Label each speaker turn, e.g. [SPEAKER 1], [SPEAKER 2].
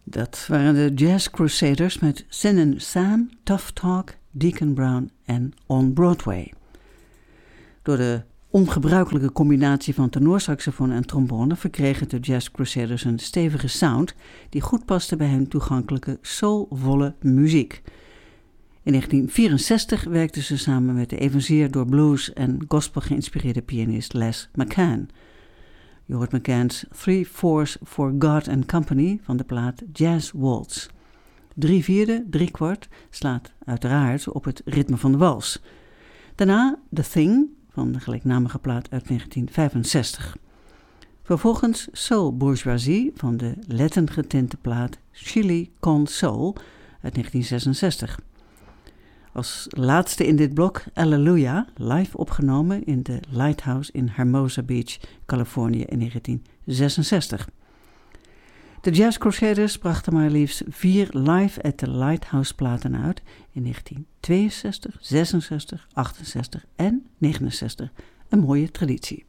[SPEAKER 1] Dat waren de Jazz Crusaders met Sin and Sam, Tough Talk, Deacon Brown en On Broadway. Door de ongebruikelijke combinatie van tenorsaxofoon en trombone verkregen de Jazz Crusaders een stevige sound die goed paste bij hun toegankelijke, soulvolle muziek. In 1964 werkten ze samen met de evenzeer door blues en gospel geïnspireerde pianist Les McCann. Je hoort McCann's 3/4 for God and Company van de plaat Jazz Waltz. 3/4, 3/4 slaat uiteraard op het ritme van de wals. Daarna The Thing van de gelijknamige plaat uit 1965. Vervolgens Soul Bourgeoisie van de Latin getinte plaat Chili con Soul uit 1966. Als laatste in dit blok Alleluia, live opgenomen in de Lighthouse in Hermosa Beach, Californië in 1966. De Jazz Crusaders brachten maar liefst 4 Live at the Lighthouse platen uit in 1962, 66, 68 en 69. Een mooie traditie.